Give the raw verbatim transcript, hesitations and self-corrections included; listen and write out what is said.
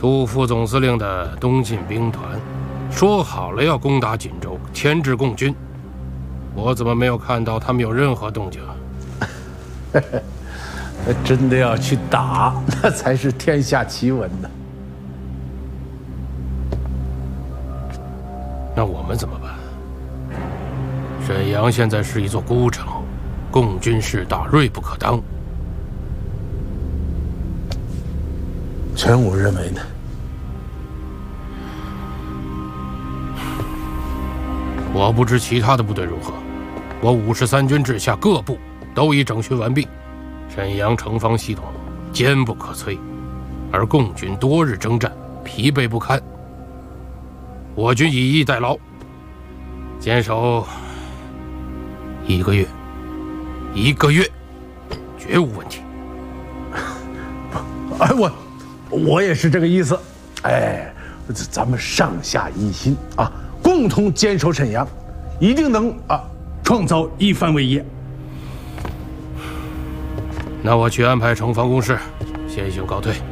杜副总司令的东进兵团说好了要攻打锦州，牵制共军，我怎么没有看到他们有任何动静啊？ 真的要去打，那才是天下奇闻呢。 那我们怎么办？沈阳现在是一座孤城，共军势大，锐不可当。 全武认为呢？ 我不知其他的部队如何，我五十三军治下各部都已整训完毕，沈阳城防系统坚不可摧，而共军多日征战，疲惫不堪。我军以逸待劳，坚守一个月，一个月绝无问题。 哎，我我也是这个意思。哎，咱们上下一心啊，共同坚守沈阳，一定能啊创造一番伟业。 那我去安排城防工事，先行告退。